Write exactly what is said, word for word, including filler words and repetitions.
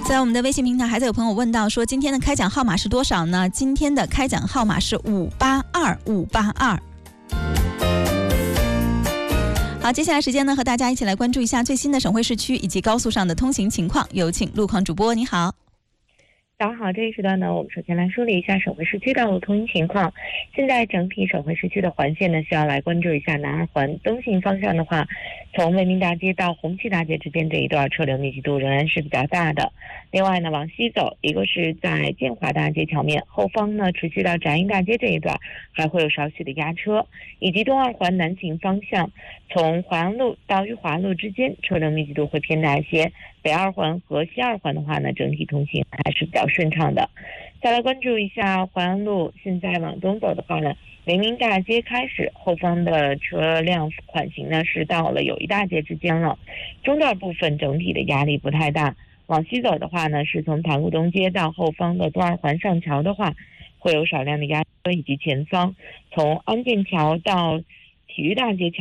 在我们的微信平台还在有朋友问到说今天的开奖号码是多少呢？今天的开奖号码是五八二五八二。好，接下来时间呢，和大家一起来关注一下最新的省会市区以及高速上的通行情况。有请路况主播，你好。 早上好，这一时段呢，我们首先来梳理一下省会市区道路通行情况。现在整体省会市区的环线呢，需要来关注一下南二环东行方向的话，从为民大街到红旗大街之间这一段车流密集度仍然是比较大的。另外呢，往西走，一个是在建华大街桥面后方呢，持续到展映大街这一段还会有少许的压车，以及东二环南行方向，从淮阳路到裕华路之间车流密集度会偏大一些。北二环和西二环的话呢，整体通行还是比较顺畅的。再来关注一下淮阳路，现在往东走的话呢，为民大街开始，后方的车辆缓行呢是到了友谊大街之间了，中段部分整体的压力不太大。往西走的话呢，是从塘沽东街到后方的东二环上桥的话，会有少量的压车，以及前方从安定桥到体育大街桥